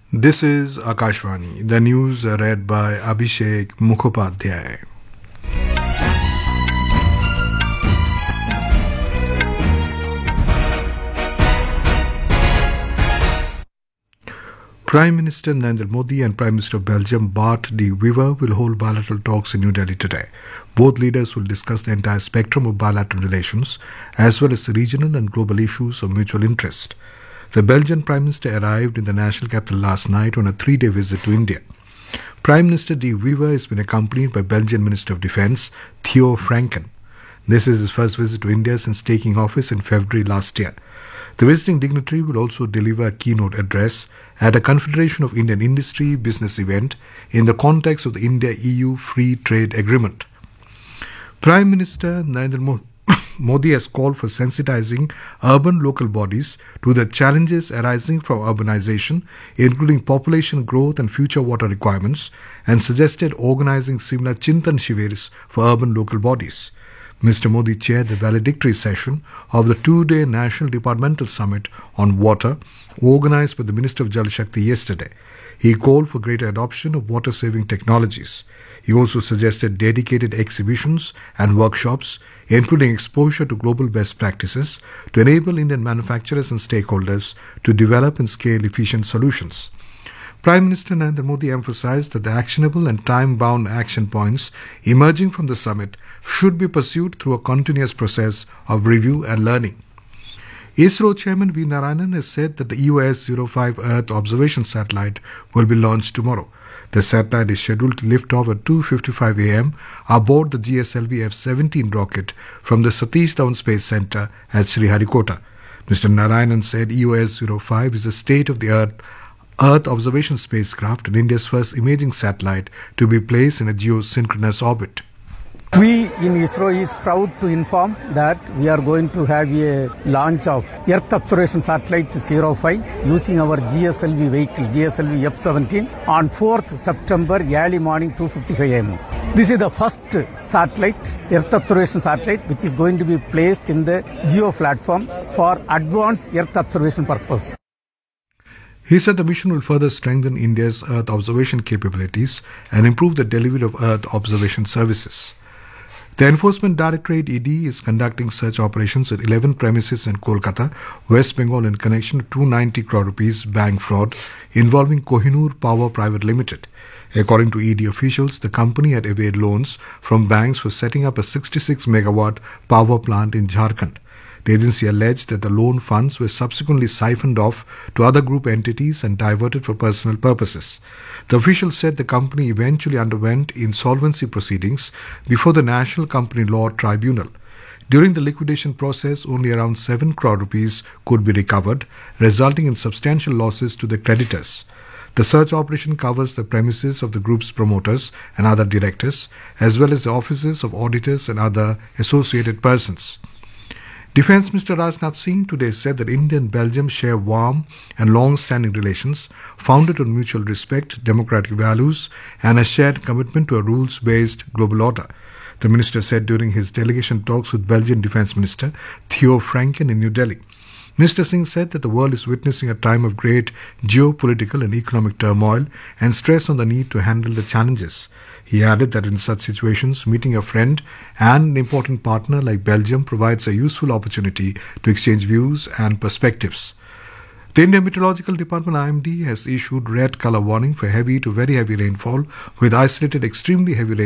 This is Akashvani. The news are read by Abhishek Mukhopadhyay. Prime Minister Narendra Modi and Prime Minister of Belgium Bart de Wever will hold bilateral talks in New Delhi today. Both leaders will discuss the entire spectrum of bilateral relations as well as regional and global issues of mutual interest. The Belgian Prime Minister arrived in the national capital last night on a three-day visit to India. Prime Minister de Wever has been accompanied by Belgian Minister of Defence Theo Franken. This is his first visit to India since taking office in February last year. The visiting dignitary will also deliver a keynote address at a Confederation of Indian Industry business event in the context of the India-EU Free Trade Agreement. Prime Minister Narendra Modi has called for sensitizing urban local bodies to the challenges arising from urbanization, including population growth and future water requirements, and suggested organizing similar Chintan Shivers for urban local bodies. Mr. Modi chaired the valedictory session of the two-day National Departmental Summit on Water organized by the Minister of Jal Shakti yesterday. He called for greater adoption of water-saving technologies. He also suggested dedicated exhibitions and workshops, including exposure to global best practices, to enable Indian manufacturers and stakeholders to develop and scale efficient solutions. Prime Minister Narendra Modi emphasized that the actionable and time-bound action points emerging from the summit should be pursued through a continuous process of review and learning. ISRO Chairman V. Narayanan has said that the EOS-05 Earth observation satellite will be launched tomorrow. The satellite is scheduled to lift off at 2:55 a.m. aboard the GSLV F-17 rocket from the Satish Dhawan Space Center at Sriharikota. Mr. Narayanan said EOS-05 is a state-of-the-art Earth observation spacecraft and India's first imaging satellite to be placed in a geosynchronous orbit. We in ISRO is proud to inform that we are going to have a launch of Earth Observation Satellite 05 using our GSLV vehicle, GSLV F-17 on 4th September early morning 2:55 am. This is the first satellite, Earth Observation Satellite, which is going to be placed in the geo platform for advanced Earth observation purpose. He said the mission will further strengthen India's Earth observation capabilities and improve the delivery of Earth observation services. The Enforcement Directorate ED is conducting search operations at 11 premises in Kolkata, West Bengal in connection to 290 crore rupees bank fraud involving Kohinoor Power Private Limited. According to ED officials, the company had evaded loans from banks for setting up a 66 megawatt power plant in Jharkhand. The agency alleged that the loan funds were subsequently siphoned off to other group entities and diverted for personal purposes. The officials said the company eventually underwent insolvency proceedings before the National Company Law Tribunal. During the liquidation process, only around 7 crore rupees could be recovered, resulting in substantial losses to the creditors. The search operation covers the premises of the group's promoters and other directors, as well as the offices of auditors and other associated persons. Defence Minister Rajnath Singh today said that India and Belgium share warm and long-standing relations founded on mutual respect, democratic values and a shared commitment to a rules-based global order. The minister said during his delegation talks with Belgian Defence Minister Theo Franken in New Delhi. Mr. Singh said that the world is witnessing a time of great geopolitical and economic turmoil and stressed on the need to handle the challenges. He added that in such situations, meeting a friend and an important partner like Belgium provides a useful opportunity to exchange views and perspectives. The Indian Meteorological Department IMD has issued red color warning for heavy to very heavy rainfall with isolated extremely heavy rain